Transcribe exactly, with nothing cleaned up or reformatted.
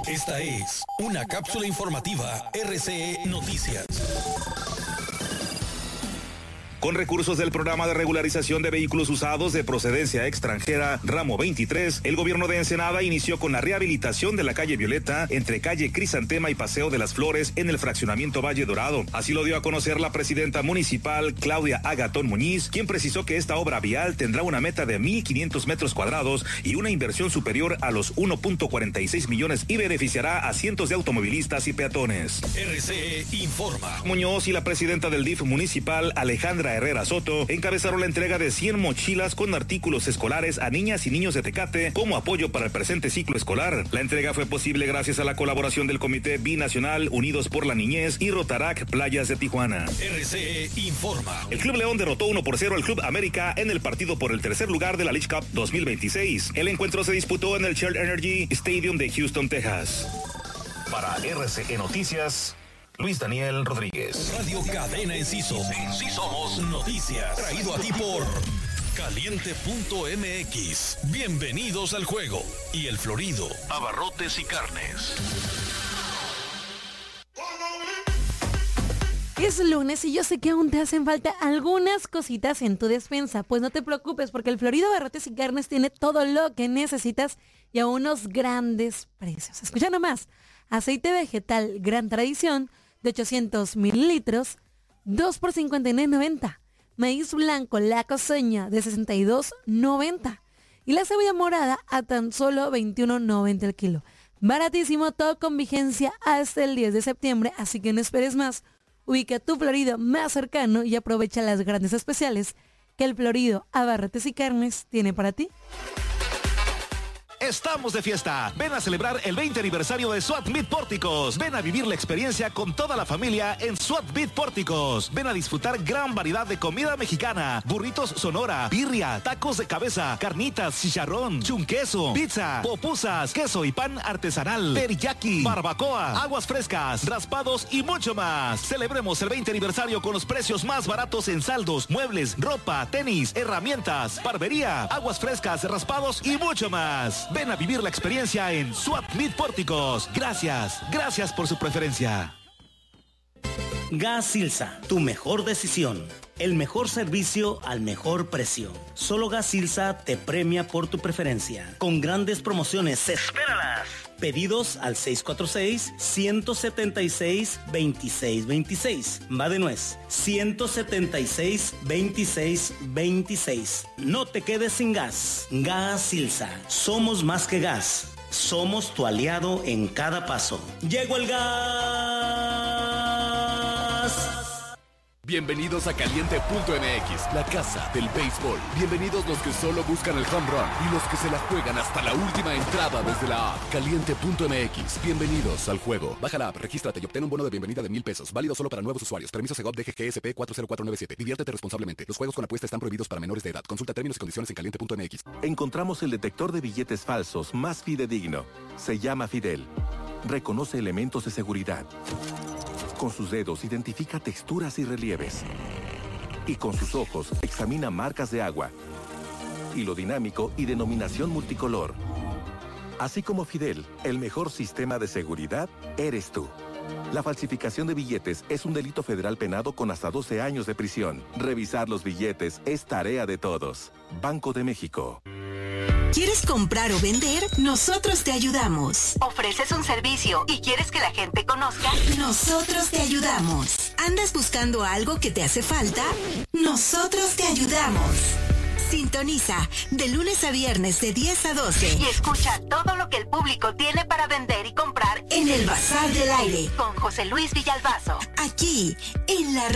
Esta es una cápsula informativa R C E Noticias. Con recursos del Programa de Regularización de Vehículos Usados de Procedencia Extranjera, Ramo veintitrés, el gobierno de Ensenada inició con la rehabilitación de la calle Violeta entre calle Crisantema y Paseo de las Flores en el fraccionamiento Valle Dorado. Así lo dio a conocer la presidenta municipal, Claudia Agatón Muñiz, quien precisó que esta obra vial tendrá una meta de mil quinientos metros cuadrados y una inversión superior a los uno punto cuarenta y seis millones y beneficiará a cientos de automovilistas y peatones. R C E informa. Muñoz y la presidenta del D I F municipal, Alejandra Herrera Soto, encabezaron la entrega de cien mochilas con artículos escolares a niñas y niños de Tecate como apoyo para el presente ciclo escolar. La entrega fue posible gracias a la colaboración del Comité Binacional Unidos por la Niñez y Rotarac Playas de Tijuana. R C E informa. El Club León derrotó uno por cero al Club América en el partido por el tercer lugar de la League Cup dos mil veintiséis. El encuentro se disputó en el Shell Energy Stadium de Houston, Texas. Para R C E Noticias, Luis Daniel Rodríguez. Radio Cadena Enciso. Sí somos noticias. Traído a ti por Caliente punto M X. Bienvenidos al juego. Y el Florido, abarrotes y carnes. Es lunes y yo sé que aún te hacen falta algunas cositas en tu despensa. Pues no te preocupes porque el Florido Abarrotes y Carnes tiene todo lo que necesitas y a unos grandes precios. Escucha nomás. Aceite vegetal Gran Tradición de ochocientos mililitros, dos por cincuenta y nueve noventa. Maíz blanco La Coseña de sesenta y dos noventa. Y la cebolla morada a tan solo veintiuno noventa el kilo. Baratísimo, todo con vigencia hasta el diez de septiembre, así que no esperes más. Ubica tu Florido más cercano y aprovecha las grandes especiales que el Florido Abarrotes y Carnes tiene para ti. Estamos de fiesta. Ven a celebrar el veinte aniversario de Swat Meat Pórticos. Ven a vivir la experiencia con toda la familia en Swat Meat Pórticos. Ven a disfrutar gran variedad de comida mexicana. Burritos Sonora, birria, tacos de cabeza, carnitas, chicharrón, chunqueso, pizza, popusas, queso y pan artesanal, teriyaki, barbacoa, aguas frescas, raspados y mucho más. Celebremos el veinte aniversario con los precios más baratos en saldos, muebles, ropa, tenis, herramientas, barbería, aguas frescas, raspados y mucho más. Ven a vivir la experiencia en Swat Meat Pórticos. Gracias, gracias por su preferencia. Gas Silsa, tu mejor decisión. El mejor servicio al mejor precio. Solo Gas Silsa te premia por tu preferencia. Con grandes promociones. ¡Espéralas! Pedidos al seis cuatro seis, uno siete seis, dos seis dos seis. Va de nuez. uno siete seis, dos seis dos seis. No te quedes sin gas. Gas Silsa. Somos más que gas. Somos tu aliado en cada paso. ¡Llegó el gas! Bienvenidos a Caliente punto M X, la casa del béisbol. Bienvenidos los que solo buscan el home run y los que se la juegan hasta la última entrada desde la app. Caliente punto M X, bienvenidos al juego. Baja la app, regístrate y obtén un bono de bienvenida de mil pesos. Válido solo para nuevos usuarios. Permiso Segov D G G S P cuatro cero cuatro nueve siete. Diviértete responsablemente. Los juegos con apuesta están prohibidos para menores de edad. Consulta términos y condiciones en Caliente punto M X. Encontramos el detector de billetes falsos más fidedigno. Se llama Fidel. Reconoce elementos de seguridad. Con sus dedos identifica texturas y relieves. Y con sus ojos examina marcas de agua, hilo dinámico y denominación multicolor. Así como Fidel, el mejor sistema de seguridad eres tú. La falsificación de billetes es un delito federal penado con hasta doce años de prisión. Revisar los billetes es tarea de todos. Banco de México. ¿Quieres comprar o vender? Nosotros te ayudamos. ¿Ofreces un servicio y quieres que la gente conozca? Nosotros te ayudamos. ¿Andas buscando algo que te hace falta? Nosotros te ayudamos. Sintoniza de lunes a viernes de diez a doce y escucha todo lo que el público tiene para vender y comprar en el Bazar del Aire con José Luis Villalbazo. Aquí, en la